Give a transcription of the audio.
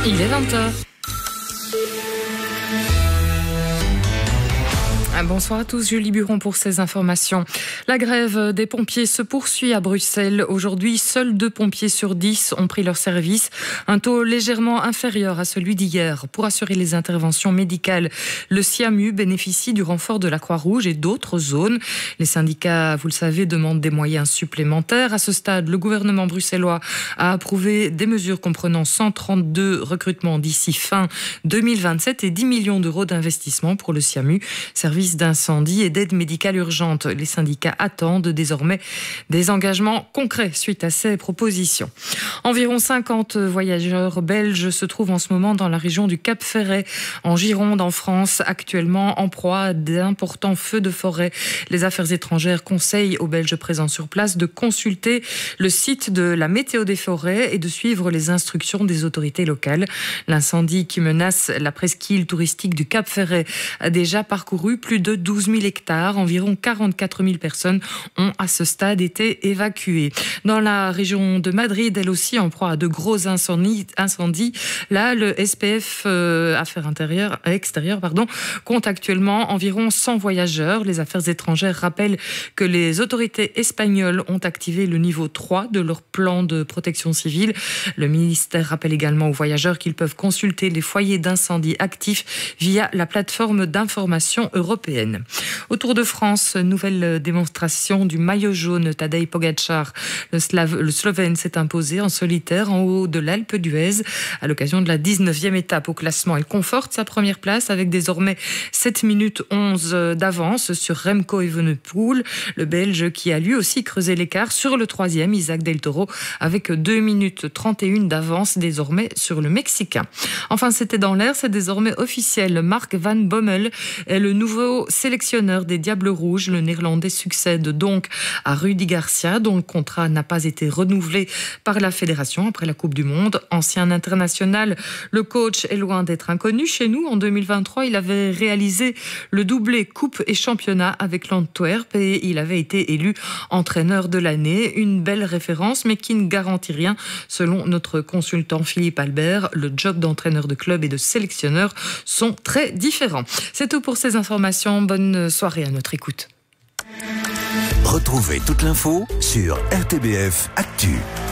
Il est 20h. Bonsoir à tous, Julie Buron pour ces informations. La grève des pompiers se poursuit à Bruxelles. Aujourd'hui, seuls 2 pompiers sur 10 ont pris leur service, un taux légèrement inférieur à celui d'hier. Pour assurer les interventions médicales, le SIAMU bénéficie du renfort de la Croix-Rouge et d'autres zones. Les syndicats, vous le savez, demandent des moyens supplémentaires. À ce stade, le gouvernement bruxellois a approuvé des mesures comprenant 132 recrutements d'ici fin 2027 et 10 millions d'euros d'investissement pour le SIAMU, service d'incendie et d'aide médicale urgente. Les syndicats attendent désormais des engagements concrets suite à ces propositions. Environ 50 voyageurs belges se trouvent en ce moment dans la région du Cap-Ferret, en Gironde, en France, actuellement en proie à d'importants feux de forêt. Les affaires étrangères conseillent aux Belges présents sur place de consulter le site de la météo des forêts et de suivre les instructions des autorités locales. L'incendie qui menace la presqu'île touristique du Cap-Ferret a déjà parcouru plus de 12 000 hectares. Environ 44 000 personnes ont à ce stade été évacuées. Dans la région de Madrid, elle aussi en proie à de gros incendies. Là, le SPF Affaires extérieures compte actuellement environ 100 voyageurs. Les affaires étrangères rappellent que les autorités espagnoles ont activé le niveau 3 de leur plan de protection civile. Le ministère rappelle également aux voyageurs qu'ils peuvent consulter les foyers d'incendie actifs via la plateforme d'information européenne. Au Tour de France, nouvelle démonstration du maillot jaune. Tadej Pogačar, le Slovène, s'est imposé en solitaire en haut de l'Alpe d'Huez à l'occasion de la 19e étape au classement. Il conforte sa première place avec désormais 7 minutes 11 d'avance sur Remco Evenepoel, le Belge qui a lui aussi creusé l'écart sur le 3e, Isaac Del Toro, avec 2 minutes 31 d'avance désormais sur le Mexicain. Enfin, c'était dans l'air, c'est désormais officiel. Mark Van Bommel est le nouveau sélectionneur des Diables Rouges. Le Néerlandais succède donc à Rudi Garcia, dont le contrat n'a pas été renouvelé par la fédération après la Coupe du Monde. Ancien international, le coach est loin d'être inconnu chez nous. En 2023, il avait réalisé le doublé Coupe et Championnat avec l'Antwerp et il avait été élu entraîneur de l'année. Une belle référence, mais qui ne garantit rien. Selon notre consultant Philippe Albert, le job d'entraîneur de club et de sélectionneur sont très différents. C'est tout pour ces informations. Bonne soirée à notre écoute. Retrouvez toute l'info sur RTBF Actu.